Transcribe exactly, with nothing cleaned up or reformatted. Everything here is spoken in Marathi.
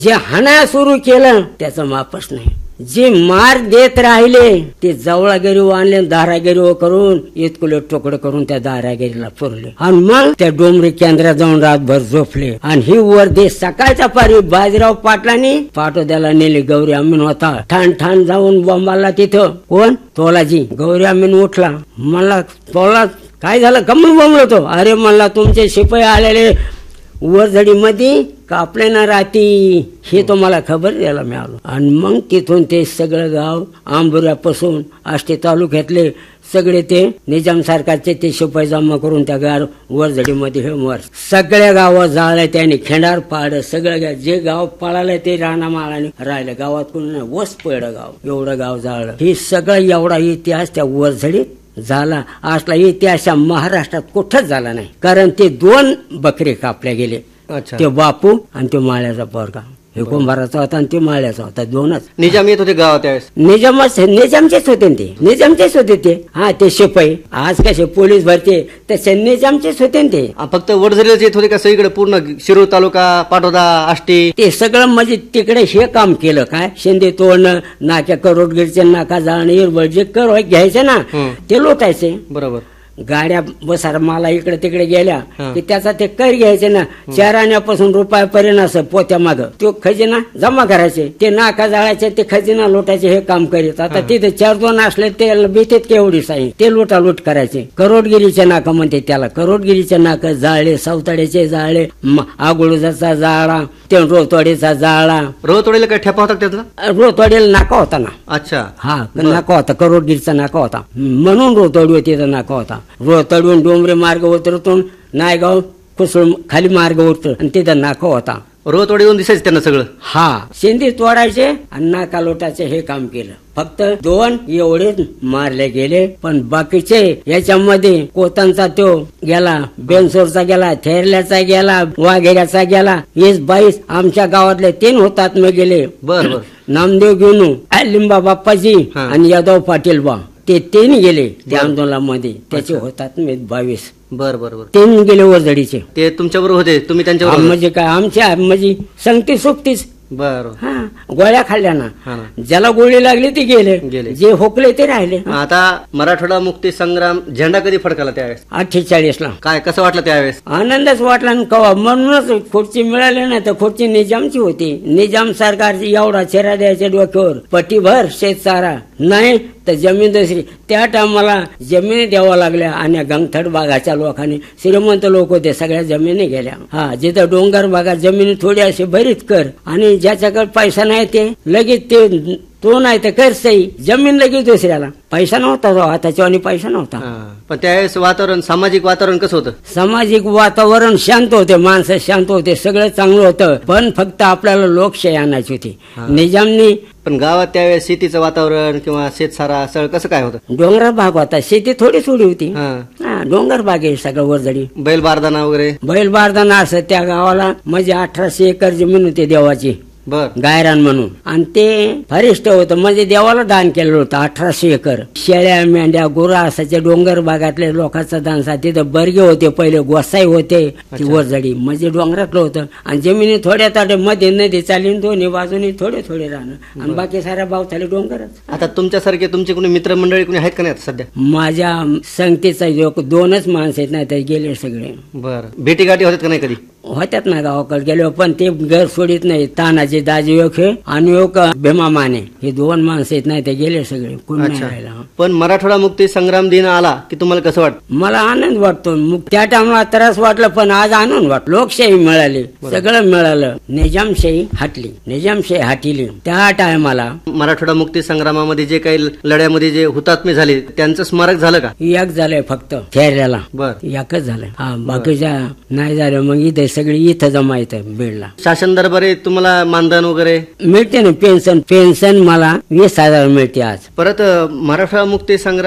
जे हाणा सुरू केलं त्याचं मापच नाही. जे मार देत राहिले ते जवळागिरी आणले, दारागिरी करून इतकुले तुकडे करून त्या दारागिरीला पुरले आणि मग त्या डोंगरी केंद्रात जाऊन रातभर झोपले. आणि ही वर्दी सकाळच्या पारी बाजीराव पाटलांनी पाटोद्याला नेली. गौरी अमीन होता ठाण ठाण जाऊन बॉम्बाला तिथं. कोण? तोलाजी. गौरी अमीन उठला, मला तोला काय झालं कमून बोंबलो तो. अरे मला तुमचे शिपाई आलेले वरझडी मध्ये कापले ना राती, हे तो मला खबर द्यायला मिळालं. आणि मग तिथून ते सगळं गाव आंबुऱ्यापासून आष्टी तालुक्यातले सगळे ते निजाम सरकारचे ते शिपाई जमा करून त्या गाव वरझडीमध्ये हे मर सगळ्या गावात जाळले त्यांनी. खेंडार पाड सगळं जे गाव पळालं ते राणामाळाने राहिलं. गावात कोणी नाही, वस पड गाव एवढं गाव जाळलं. हे सगळं एवढा इतिहास त्या वरझडीत झाला. असला इतिहास महाराष्ट्रात कुठंच झाला नाही. कारण ते दोन बकरे कापले गेले. ते बापू आणि ते माळ्याचा पोरगा. हे कुंभाराचा होता आणि ते माळ्याचा होता. दोनच. निजाम येत होते गावात त्यावेळेस. निजामच निजामचेच होते ते. निजामचेच होते ते. हा ते शिपाई आज कसे पोलीस भरते तसे निजामचेच होते ते. फक्त वडझरीलाच येत होते का सगळीकडे पूर्ण शिरूर तालुका, पाटोदा, आष्टी? ते सगळं म्हणजे तिकडे हे काम केलं. काय शेंदे तोडणं, नाक्या करोडगिरीचे नाका जाळणं, इरबळ जे कर घ्यायचे ना ते लोटायचे. बरोबर. गाड्या बसार मला इकडे तिकडे गेल्या की त्याचा ते कर घ्यायचे ना. चार आण्यापासून रुपयापर्यंत असं पोत्या माग तो खजिना जमा करायचे. ते नाका जाळायचे, ते खजिना लोटायचे. हे काम करीत. आता तिथे चार दोन असले ते भीतीत केवढी साई ते लुटालूट करायचे. करोडगिरीचे नाका म्हणते त्याला. करोडगिरीचे नाका जाळले, सावताड्याचे जाळले, आगुळजाचा जाळा, ते रोतवाडीचा जाळा. रोतवाडीला काय ठेपा होता त्याचा? रोतवाडीला नाका होता ना. अच्छा. हा नाका होता. करोडगिरीचा नाका होता म्हणून रोतवाडी होती नाका होता. रोतडून डोंगरे मार्ग उतरतून नायगाव कुसळ खाली मार्ग उतर आणि तिथं नाका होता. रोतवाडीहून दिसायचं त्यांना सगळं. हा शेंदी तोडायचे आणि नाका लोटायचे हे काम केलं. फक्त दोन एवढे मारले गेले. पण बाकीचे याच्यामध्ये कोतांचा तो गेला, बेनसोरचा गेला, थेरल्याचा गेला, वाघेऱ्याचा गेला. वीस बाईस आमच्या गावातले तीन हुतात्मे गेले. बर नामदेव घेऊन लिंबा बाप्पाजी आणि यादव पाटील बा ते तीन गेले त्या आंदोलनामध्ये. त्याचे होतात मी बावीस. बर बर बर. तीन गेले वरझडीचे. ते तुमच्याबरोबर होते, तुम्ही त्यांच्यावर म्हणजे काय आमच्या म्हणजे संगती सोबतीच. बर. हा गोळ्या खाल्ल्या ना. ज्याला गोळी लागली ते गेले, जे होकले ते राहिले. आता मराठवाडा मुक्ती संग्राम झेंडा कधी फडकला त्यावेळेस? अठ्ठेचाळीस ला. काय कसं वाटलं त्यावेळेस? आनंदच वाटला ना कवा. म्हणूनच खुर्ची मिळाली ना तर खुर्ची निजामची होती. निजाम सरकारची एवढा चेहरा द्यायच्या डोक्यावर पट्टीभर शेत सारा नाही तर जमीन दुसरी. त्या टायमाला जमिनी द्यावा लागल्या आणि गंगथड भागाच्या लोकांनी श्रीमंत लोक होते सगळ्या जमिनी गेल्या. हा जिथं डोंगर भागात जमिनी थोडी अशी भरीत कर आणि ज्याच्याकडे पैसा नाही ते लगेच ते तो नाही तर कर सही जमीन लगेच दुसऱ्याला. पैसा नव्हता तो हाताच्या आणि पैसा नव्हता. पण त्यावेळेस वातावरण सामाजिक वातावरण कसं होतं? सामाजिक वातावरण शांत होते, माणसं शांत होते, सगळं चांगलं होतं. पण फक्त आपल्याला लोकशाही आणायची होती. निजामनी. पण गावात त्यावेळेस शेतीचं वातावरण किंवा शेतसारा सगळं कसं काय होतं? डोंगराळ भाग होता, शेती थोडी थोडी होती. हा डोंगर भाग आहे सगळं वरझडी. बैल बारदाना वगैरे? बैल बारदाना असं त्या गावाला म्हणजे अठराशे एकर जमीन होती देवाची. बर. गायरान म्हणून. आणि ते फरिष्ट होतं म्हणजे देवाला दान केलं होतं अठराशे एकर. शेळ्या मेंढ्या गुरा असायचे डोंगर भागातल्या लोकांचं दान. तिथं बर्गे होते पहिले, गोसाई होते. ती वरझडी म्हणजे डोंगरातलं होतं. आणि जमिनी थोड्या ताडे मध्ये नदी चाली, दोन्ही बाजूनी थोडे थोडे राहणं आणि बाकी साऱ्या भावताले डोंगरच. आता तुमच्यासारखे तुमचे कोणी मित्रमंडळी कोणी आहेत का नाही सध्या? माझ्या संगतीचा जो दोनच माणसं आहेत, नाही तर गेले सगळे. बर. भेटी गाठी होतात का नाही कधी? होत्यात ना गावाकडे गेलो. पण ते घर सोडित नाही. तानाजी दाजी योग हे आणि योग भीमा माने हे दोन माणसं आहेत, नाही ते गेले सगळे. कोण नाही राहिला. पण मराठवाडा मुक्ती संग्राम दिन आला की तुम्हाला कसं वाटतं? मला आनंद वाटतो. त्या टायमाला त्रास वाटलं पण आज आनंद वाटतो. लोकशाही मिळाली, सगळं मिळालं. निजामशाही हटली, निजामशाही हटली. त्या टायमाला मराठवाडा मुक्ती संग्रामामध्ये जे काही लढ्यामध्ये जे हुतात्मे झाले त्यांचं स्मारक झालं का? एक झालंय फक्त थेरल्याला. बर. एकच झालंय. हा बाकीच्या नाही झालं. मग इथे सगळी इथं जमा येतं बीडला. शासन दरबारी तुम्हाला मानधन वगैरे मिळते ना. पेन्शन पेन्शन मला वीस हजार मिळते आज. परत मराठा मुक्ती संग्राम